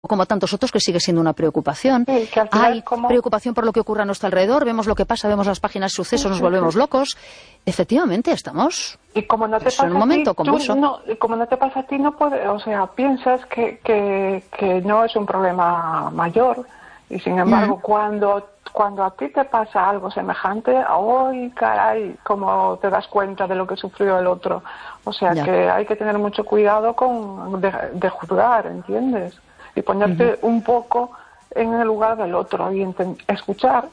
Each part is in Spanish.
como tantos otros, que sigue siendo una preocupación. Sí, que al final Hay preocupación por lo que ocurre a nuestro alrededor, vemos lo que pasa, vemos las páginas de sucesos, nos volvemos locos. Efectivamente, estamos y como no te pasa en un momento convulso. como no te pasa a ti, no puedes, o sea, piensas que no es un problema mayor, y sin embargo, cuando a ti te pasa algo semejante, ¡ay, caray! Como te das cuenta de lo que sufrió el otro. O sea, que hay que tener mucho cuidado de juzgar, ¿entiendes? Y ponerte un poco en el lugar del otro y escuchar.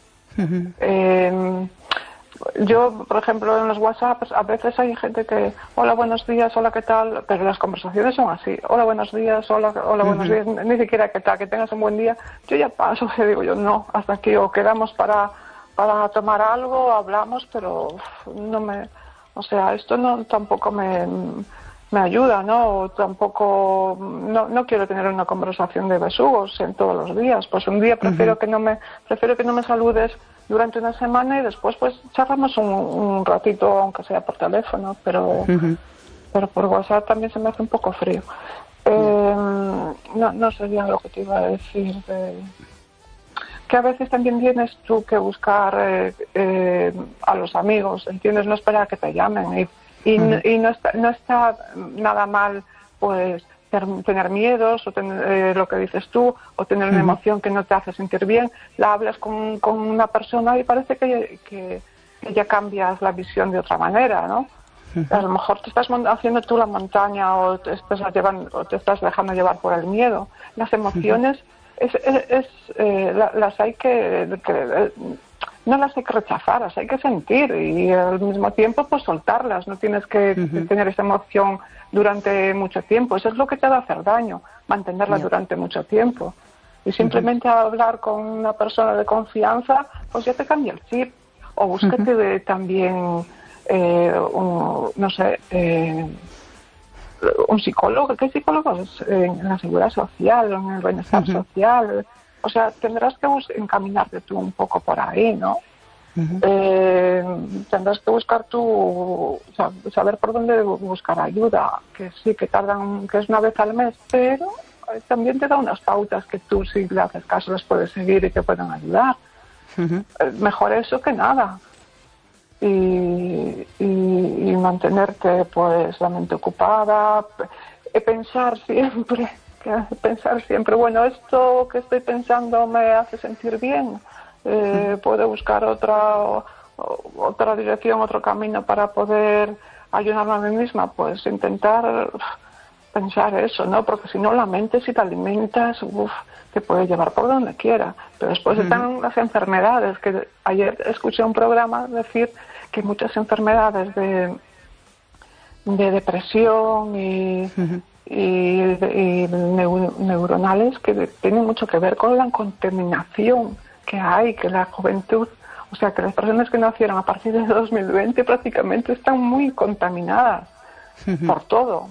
Yo, por ejemplo, en los WhatsApps a veces hay gente que, hola, buenos días, hola, ¿qué tal? Pero las conversaciones son así, hola, buenos días, hola, buenos días, ni siquiera ¿qué tal? Que tengas un buen día. Yo ya paso, que digo yo, no, hasta aquí, o quedamos para tomar algo, hablamos, pero no me, o sea, esto no tampoco me ayuda, ¿no? O tampoco, no quiero tener una conversación de besugos en todos los días. Pues un día prefiero que no me saludes durante una semana y después pues charlamos un ratito, aunque sea por teléfono, pero por WhatsApp también se me hace un poco frío. No sé bien lo que te iba a decir. Que a veces también tienes tú que buscar a los amigos, ¿entiendes? No esperar a que te llamen y no está nada mal, pues, tener miedos o tener lo que dices tú, o tener una emoción que no te hace sentir bien. La hablas con una persona y parece que ya cambias la visión de otra manera, ¿no? A lo mejor te estás haciendo tú la montaña o te estás dejando llevar por el miedo. Las emociones las hay no las hay que rechazar, las hay que sentir y al mismo tiempo pues soltarlas. No tienes que tener esa emoción durante mucho tiempo. Eso es lo que te va a hacer daño, mantenerla durante mucho tiempo. Y simplemente hablar con una persona de confianza, pues ya te cambia el chip. O búscate también, un psicólogo. ¿Qué psicólogos? En la seguridad social, en el bienestar social. O sea, tendrás que encaminarte tú un poco por ahí, ¿no? Tendrás que buscar saber por dónde buscar ayuda, que sí, que que es una vez al mes, pero también te da unas pautas que tú, si le haces caso, las puedes seguir y te pueden ayudar. Mejor eso que nada. Y mantenerte, pues, la mente ocupada, pensar siempre, bueno, esto que estoy pensando me hace sentir bien, puedo buscar otra dirección, otro camino para poder ayudarme a mí misma, pues intentar pensar eso, ¿no? Porque si no, la mente, si te alimentas, te puede llevar por donde quiera. Pero después están las enfermedades, que ayer escuché un programa decir que muchas enfermedades de depresión y neuronales que tienen mucho que ver con la contaminación que hay, que la juventud, o sea, que las personas que nacieron a partir de 2020 prácticamente están muy contaminadas por todo,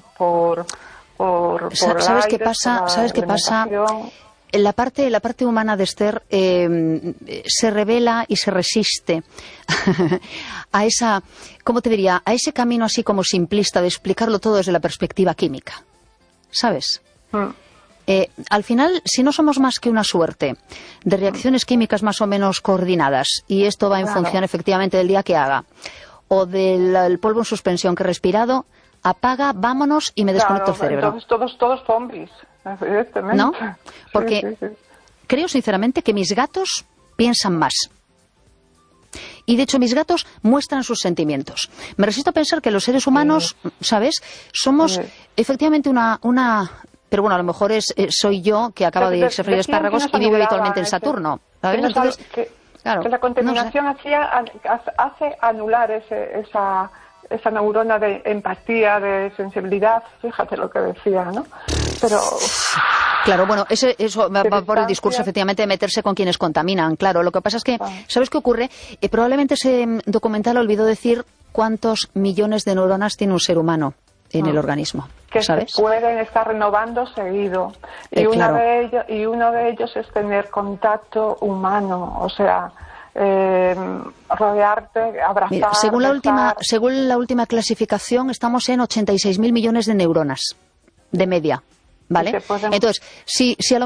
¿Sabes qué pasa? ¿Sabes qué pasa? La parte humana de Esther se revela y se resiste a esa, ¿cómo te diría? A ese camino así como simplista de explicarlo todo desde la perspectiva química, ¿sabes? Al final, si no somos más que una suerte de reacciones químicas más o menos coordinadas, y esto va en función efectivamente del día que haga, o del polvo en suspensión que he respirado, apaga, vámonos y me desconecto el cerebro. Entonces todos zombies, evidentemente. ¿No? Porque creo sinceramente que mis gatos piensan más. Y de hecho mis gatos muestran sus sentimientos. Me resisto a pensar que los seres humanos, ¿sabes? Somos efectivamente una... Pero bueno, a lo mejor soy yo que acaba de irse a freír espárragos y vive habitualmente en Saturno. ¿Sabes? Entonces, claro, que la contaminación hace anular esa neurona de empatía, de sensibilidad, fíjate lo que decía, ¿no? Pero... Claro, bueno, eso va por el discurso, efectivamente, de meterse con quienes contaminan. Claro, lo que pasa es que, ¿sabes qué ocurre? Probablemente ese documental olvidó decir cuántos millones de neuronas tiene un ser humano en el organismo. Que ¿sabes? se pueden estar renovando seguido. Y uno de ellos es tener contacto humano, o sea... rodearte, abrazar... Mira, según la última clasificación estamos en 86.000 millones de neuronas de media ¿vale? Entonces, si a lo